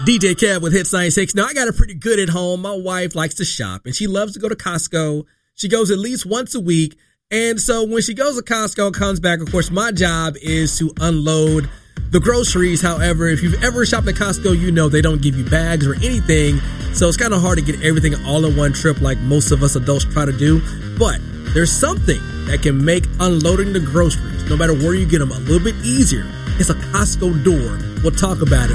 DJ Kev with Hits 96. Now, I got it pretty good at home. My wife likes to shop, and she loves to go to Costco. She goes at least once a week. And so when she goes to Costco, comes back, of course, my job is to unload the groceries. However, if you've ever shopped at Costco, you know they don't give you bags or anything. So it's kind of hard to get everything all in one trip like most of us adults try to do. But there's something that can make unloading the groceries, no matter where you get them, a little bit easier. It's a Costco door. We'll talk about it.